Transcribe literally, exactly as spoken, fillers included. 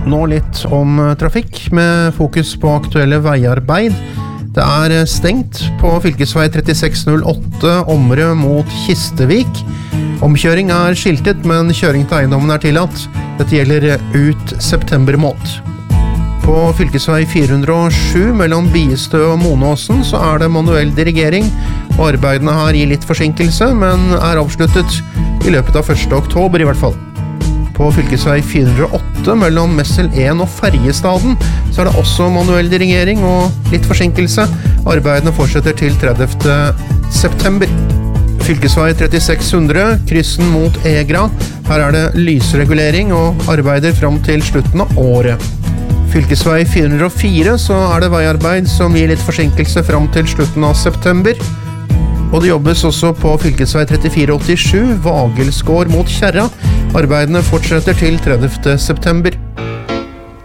Nå litt om trafikk, med fokus på aktuelle veiarbeid. Det er stengt på fylkesvei trettiseks null åtte Omre mot Kistevik. Omkjøring er skiltet, men kjøring til eiendommen er tillatt. Dette gjelder ut september måned. På fylkesvei fire hundre og sju mellom Biestø og Monåsen så er det manuell dirigering, og arbeidene her gir litt forsinkelse, men er avsluttet i løpet av første oktober i hvert fall. På fylkesvei fire hundre og åtte mellom Messel en og Ferjestaden så er det også manuell dirigering og litt forsinkelse. Arbeidene fortsetter til tredivte september. Fylkesvei trettiseks hundre, kryssen mot Egra. Her er det lysregulering og arbeider fram til slutten av året. Fylkesvei fire hundre og fire så er det veiarbeid som gir litt forsinkelse fram til slutten av september. Og det jobbes også på fylkesvei trettifire åttisju, Vagelsgård mot Kjerra. Arbeidene fortsetter til tredivte september.